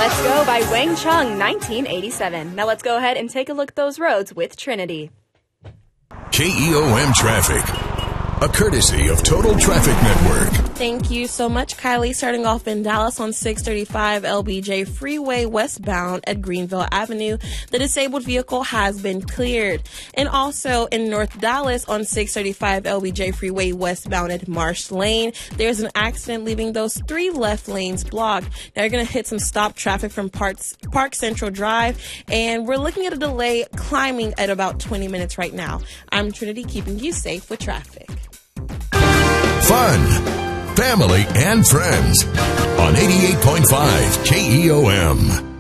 Let's Go by Wang Chung, 1987. Now let's go ahead and take a look at those roads with Trinity. KEOM Traffic, a courtesy of Total Traffic Network. Thank you so much, Kylie. Starting off in Dallas on 635 LBJ Freeway westbound at Greenville Avenue, the disabled vehicle has been cleared. And also in North Dallas on 635 LBJ Freeway westbound at Marsh Lane, there's an accident leaving those 3 left lanes blocked. Now you're going to hit some stop traffic from Park Central Drive, and we're looking at a delay climbing at about 20 minutes right now. I'm Trinity, keeping you safe with traffic. Fun, family, and friends on 88.5 KEOM.